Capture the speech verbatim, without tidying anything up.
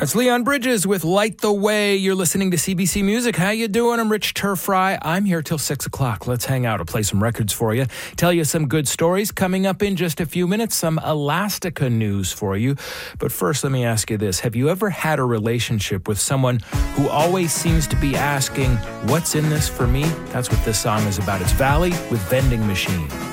That's Leon Bridges with Light the Way. You're listening to C B C Music. How you doing? I'm Rich Turfry. I'm here till six o'clock. Let's hang out. I'll play some records for you. Tell you some good stories. Coming up in just a few minutes, some Elastica news for you. But first, let me ask you this. Have you ever had a relationship with someone who always seems to be asking, what's in this for me? That's what this song is about. It's Valley with Vending Machine.